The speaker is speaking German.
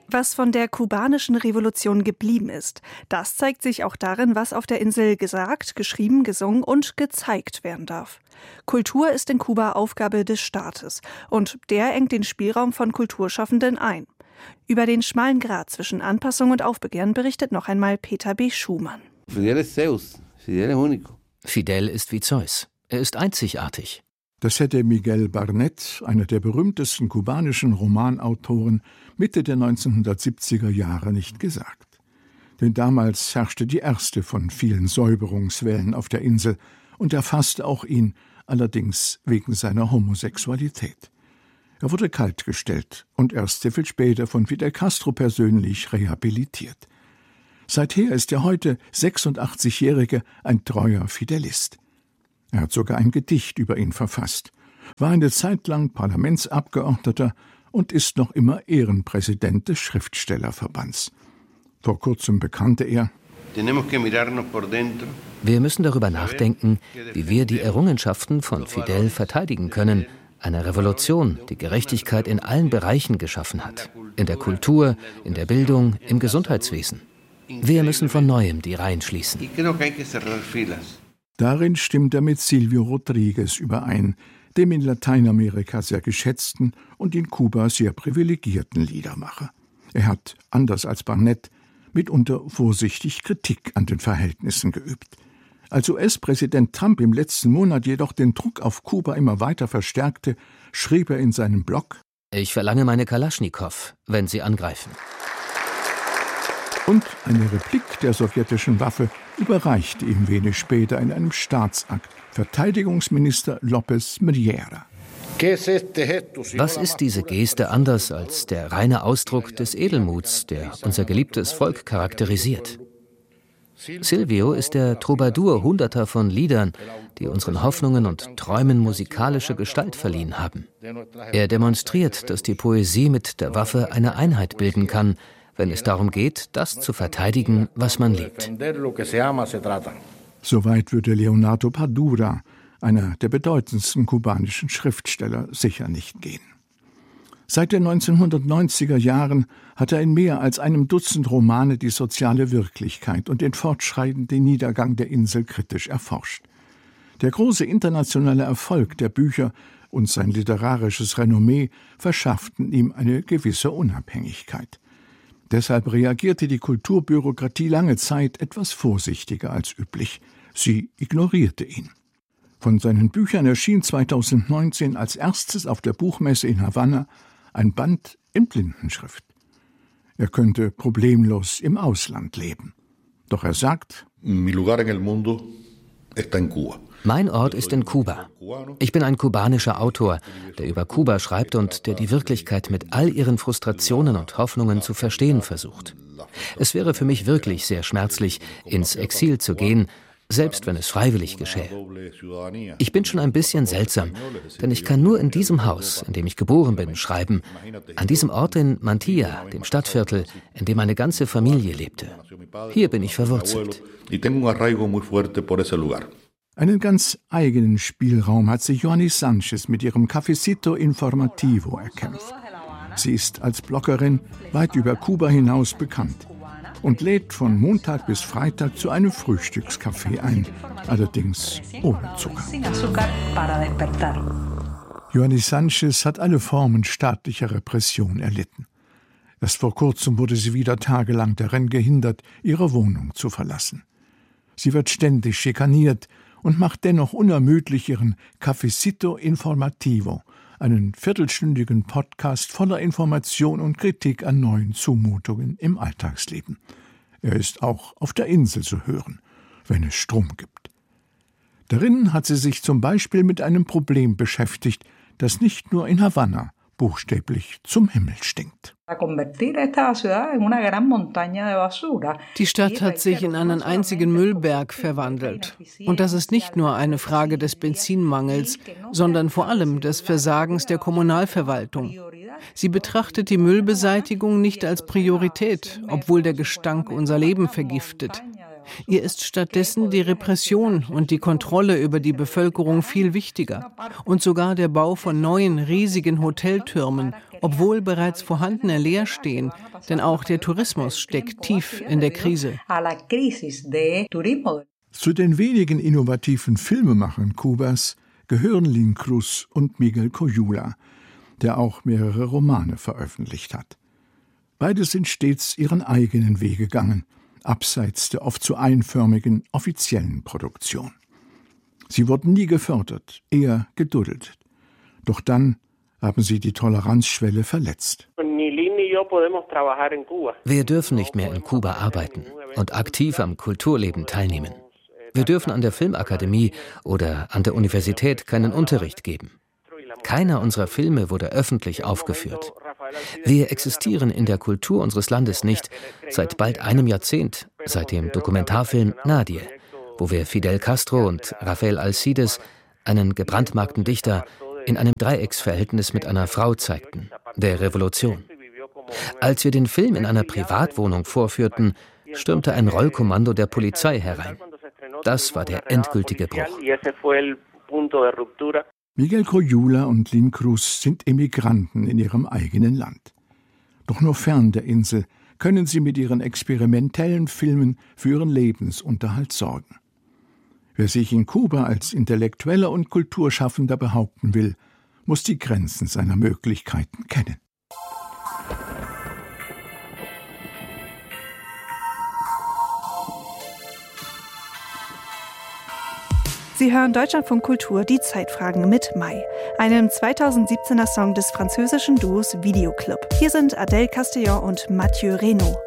Was von der kubanischen Revolution geblieben ist, das zeigt sich auch darin, was auf der Insel gesagt, geschrieben, gesungen und gezeigt werden darf. Kultur ist in Kuba Aufgabe des Staates und der engt den Spielraum von Kulturschaffenden ein. Über den schmalen Grat zwischen Anpassung und Aufbegehren berichtet noch einmal Peter B. Schumann. Fidel ist Zeus, Fidel ist único. Fidel ist wie Zeus. Er ist einzigartig. Das hätte Miguel Barnet, einer der berühmtesten kubanischen Romanautoren, Mitte der 1970er Jahre nicht gesagt. Denn damals herrschte die erste von vielen Säuberungswellen auf der Insel und erfasste auch ihn, allerdings wegen seiner Homosexualität. Er wurde kaltgestellt und erst sehr viel später von Fidel Castro persönlich rehabilitiert. Seither ist der heute 86-Jährige ein treuer Fidelist. Er hat sogar ein Gedicht über ihn verfasst, war eine Zeit lang Parlamentsabgeordneter und ist noch immer Ehrenpräsident des Schriftstellerverbands. Vor kurzem bekannte er: Wir müssen darüber nachdenken, wie wir die Errungenschaften von Fidel verteidigen können, eine Revolution, die Gerechtigkeit in allen Bereichen geschaffen hat, in der Kultur, in der Bildung, im Gesundheitswesen. Wir müssen von Neuem die Reihen schließen. Darin stimmt er mit Silvio Rodríguez überein, dem in Lateinamerika sehr geschätzten und in Kuba sehr privilegierten Liedermacher. Er hat, anders als Barnet, mitunter vorsichtig Kritik an den Verhältnissen geübt. Als US-Präsident Trump im letzten Monat jedoch den Druck auf Kuba immer weiter verstärkte, schrieb er in seinem Blog: Ich verlange meine Kalaschnikow, wenn sie angreifen. Und eine Replik der sowjetischen Waffe überreichte ihm wenig später in einem Staatsakt Verteidigungsminister López Mejía. Was ist diese Geste anders als der reine Ausdruck des Edelmuts, der unser geliebtes Volk charakterisiert? Silvio ist der Troubadour Hunderter von Liedern, die unseren Hoffnungen und Träumen musikalische Gestalt verliehen haben. Er demonstriert, dass die Poesie mit der Waffe eine Einheit bilden kann, wenn es darum geht, das zu verteidigen, was man liebt. Soweit würde Leonardo Padura, einer der bedeutendsten kubanischen Schriftsteller, sicher nicht gehen. Seit den 1990er Jahren hat er in mehr als einem Dutzend Romane die soziale Wirklichkeit und den fortschreitenden Niedergang der Insel kritisch erforscht. Der große internationale Erfolg der Bücher und sein literarisches Renommee verschafften ihm eine gewisse Unabhängigkeit. Deshalb reagierte die Kulturbürokratie lange Zeit etwas vorsichtiger als üblich. Sie ignorierte ihn. Von seinen Büchern erschien 2019 als erstes auf der Buchmesse in Havanna ein Band in Blindenschrift. Er könnte problemlos im Ausland leben. Doch er sagt: Mi lugar en el mundo está en Cuba. Mein Ort ist in Kuba. Ich bin ein kubanischer Autor, der über Kuba schreibt und der die Wirklichkeit mit all ihren Frustrationen und Hoffnungen zu verstehen versucht. Es wäre für mich wirklich sehr schmerzlich, ins Exil zu gehen, selbst wenn es freiwillig geschähe. Ich bin schon ein bisschen seltsam, denn ich kann nur in diesem Haus, in dem ich geboren bin, schreiben, an diesem Ort in Mantilla, dem Stadtviertel, in dem meine ganze Familie lebte. Hier bin ich verwurzelt. Einen ganz eigenen Spielraum hat sich Joanny Sánchez mit ihrem Cafecito Informativo erkämpft. Sie ist als Bloggerin weit über Kuba hinaus bekannt und lädt von Montag bis Freitag zu einem Frühstückscafé ein, allerdings ohne Zucker. Joanny Sánchez hat alle Formen staatlicher Repression erlitten. Erst vor kurzem wurde sie wieder tagelang daran gehindert, ihre Wohnung zu verlassen. Sie wird ständig schikaniert und macht dennoch unermüdlich ihren Cafecito Informativo, einen viertelstündigen Podcast voller Information und Kritik an neuen Zumutungen im Alltagsleben. Er ist auch auf der Insel zu hören, wenn es Strom gibt. Darin hat sie sich zum Beispiel mit einem Problem beschäftigt, das nicht nur in Havanna buchstäblich zum Himmel stinkt. Die Stadt hat sich in einen einzigen Müllberg verwandelt. Und das ist nicht nur eine Frage des Benzinmangels, sondern vor allem des Versagens der Kommunalverwaltung. Sie betrachtet die Müllbeseitigung nicht als Priorität, obwohl der Gestank unser Leben vergiftet. Ihr ist stattdessen die Repression und die Kontrolle über die Bevölkerung viel wichtiger. Und sogar der Bau von neuen, riesigen Hoteltürmen, obwohl bereits vorhandene leer stehen. Denn auch der Tourismus steckt tief in der Krise. Zu den wenigen innovativen Filmemachern Kubas gehören Lin Cruz und Miguel Coyula, der auch mehrere Romane veröffentlicht hat. Beide sind stets ihren eigenen Weg gegangen, abseits der oft zu einförmigen offiziellen Produktion. Sie wurden nie gefördert, eher geduldet. Doch dann haben sie die Toleranzschwelle verletzt. Wir dürfen nicht mehr in Kuba arbeiten und aktiv am Kulturleben teilnehmen. Wir dürfen an der Filmakademie oder an der Universität keinen Unterricht geben. Keiner unserer Filme wurde öffentlich aufgeführt. Wir existieren in der Kultur unseres Landes nicht seit bald einem Jahrzehnt, seit dem Dokumentarfilm Nadie, wo wir Fidel Castro und Rafael Alcides, einen gebrandmarkten Dichter, in einem Dreiecksverhältnis mit einer Frau zeigten, der Revolution. Als wir den Film in einer Privatwohnung vorführten, stürmte ein Rollkommando der Polizei herein. Das war der endgültige Bruch. Miguel Coyula und Lin Cruz sind Emigranten in ihrem eigenen Land. Doch nur fern der Insel können sie mit ihren experimentellen Filmen für ihren Lebensunterhalt sorgen. Wer sich in Kuba als Intellektueller und Kulturschaffender behaupten will, muss die Grenzen seiner Möglichkeiten kennen. Sie hören Deutschlandfunk Kultur, die Zeitfragen mit Mai, einem 2017er Song des französischen Duos Videoclub. Hier sind Adèle Castillon und Mathieu Reynaud.